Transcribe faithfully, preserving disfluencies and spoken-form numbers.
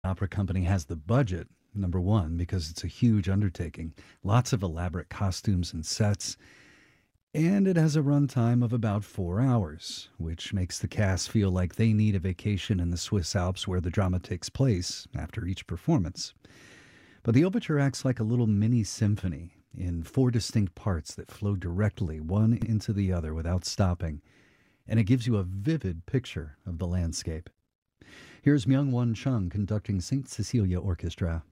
Opera company has the budget, number one, because it's a huge undertaking, lots of elaborate costumes and sets, and it has a runtime of about four hours, which makes the cast feel like they need a vacation in the Swiss Alps where the drama takes place after each performance. But the overture acts like a little mini symphony in four distinct parts that flow directly one into the other without stopping, and it gives you a vivid picture of the landscape. Here's Myung Won Chung conducting Saint Cecilia Orchestra.